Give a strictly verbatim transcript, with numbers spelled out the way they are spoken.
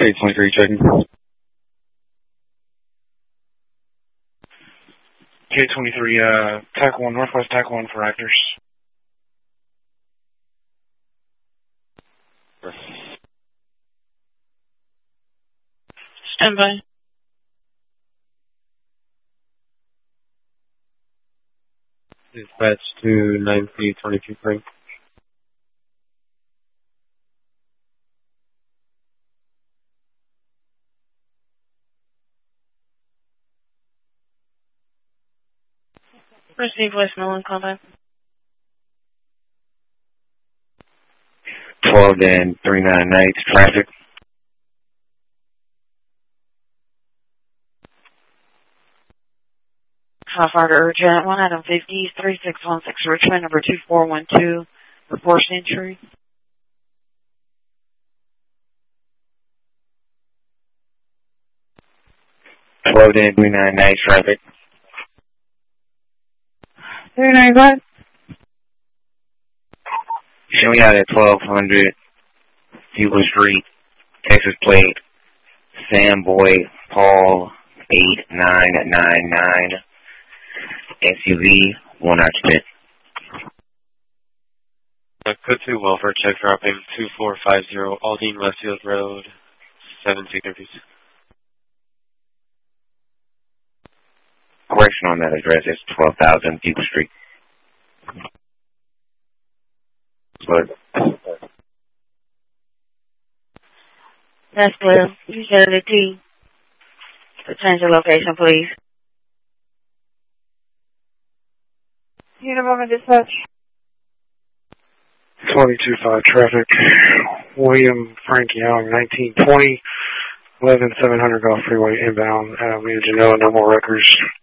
K twenty-three checking. K twenty-three, uh, tack one, Northwest tack one for actors. Stand by. Dispatch to nine three twenty-two Frank. Receive voicemail and call back. twelve and three nine nights, traffic. How far to urgent? one item fifty, three six one six Richmond, number two four one two. Report entry. twelve and three nine nights, traffic. three nine what? Show me out at twelve hundred Fuel Street, Texas plate, Sam Boy Paul eight nine nine nine, S U V, one occupant. Uh, code two welfare check dropping two four five zero Aldine Westfield Road, seven signatures. Correction on that address is twelve thousand Fuel Street. But That's clear. You said the T. So change the location, please. Univocum dispatch. twenty-two five traffic. William Frankie Young, nineteen twenty, eleven seven hundred Gulf Freeway inbound. Uh, we need to know no more records.